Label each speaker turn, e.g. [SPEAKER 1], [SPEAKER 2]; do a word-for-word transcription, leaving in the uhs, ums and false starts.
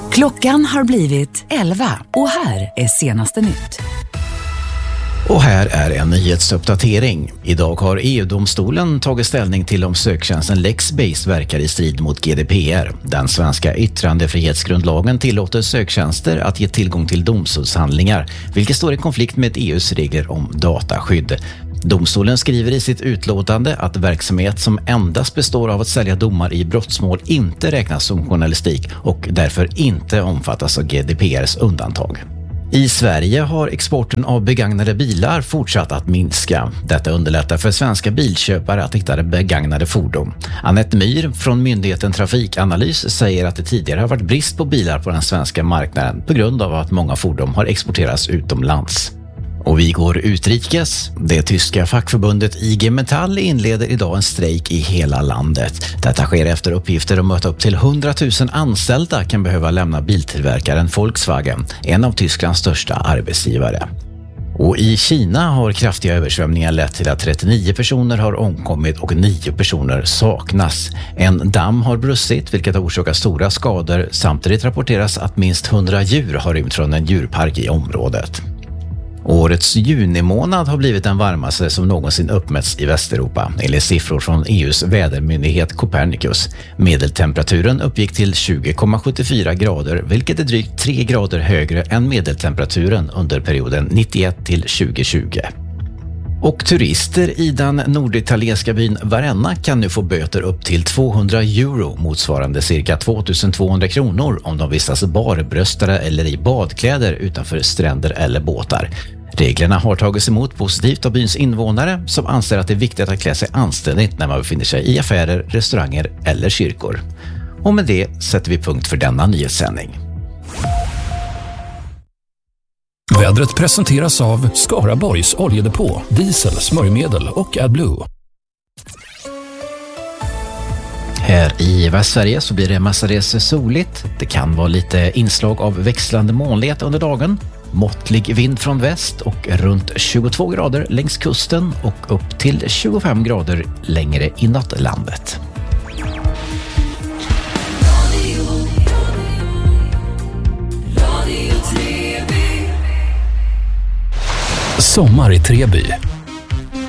[SPEAKER 1] Klockan har blivit elva och här är senaste nytt.
[SPEAKER 2] Och här är en nyhetsuppdatering. Idag har E U-domstolen tagit ställning till om söktjänsten Lexbase verkar i strid mot G D P R. Den svenska yttrandefrihetsgrundlagen tillåter söktjänster att ge tillgång till domstolshandlingar, vilket står i konflikt med E U:s regler om dataskydd. Domstolen skriver i sitt utlåtande att verksamhet som endast består av att sälja domar i brottsmål inte räknas som journalistik och därför inte omfattas av G D P R:s undantag. I Sverige har exporten av begagnade bilar fortsatt att minska. Detta underlättar för svenska bilköpare att hitta begagnade fordon. Anette Myhr från myndigheten Trafikanalys säger att det tidigare har varit brist på bilar på den svenska marknaden på grund av att många fordon har exporterats utomlands. Och vi går utrikes. Det tyska fackförbundet I G Metall inleder idag en strejk i hela landet. Detta sker efter uppgifter om att upp till hundratusen anställda kan behöva lämna biltillverkaren Volkswagen, en av Tysklands största arbetsgivare. Och i Kina har kraftiga översvämningar lett till att trettionio personer har omkommit och nio personer saknas. En damm har brustit, vilket har orsakat stora skador. Samtidigt rapporteras att minst hundra djur har rymt från en djurpark i området. Årets junimånad har blivit den varmaste som någonsin uppmätts i Västeuropa, enligt siffror från E U:s vädermyndighet Copernicus. Medeltemperaturen uppgick till tjugo komma sjuttiofyra grader, vilket är drygt tre grader högre än medeltemperaturen under perioden nittioett till tjugohundratjugo. Och turister i den norditalienska byn Varenna kan nu få böter upp till tvåhundra euro, motsvarande cirka tvåtusentvåhundra kronor om de vistas barbröstade eller i badkläder utanför stränder eller båtar. Reglerna har tagits emot positivt av byns invånare som anser att det är viktigt att klä sig anständigt när man befinner sig i affärer, restauranger eller kyrkor. Och med det sätter vi punkt för denna nyhetssändning.
[SPEAKER 3] Vädret presenteras av Skaraborgs oljedepå, diesel, smörjmedel och AdBlue.
[SPEAKER 2] Här i Västsverige så blir det mestadels soligt. Det kan vara lite inslag av växlande molnighet under dagen. Måttlig vind från väst och runt tjugotvå grader längs kusten och upp till tjugofem grader längre inåt landet.
[SPEAKER 3] Sommar i Treby.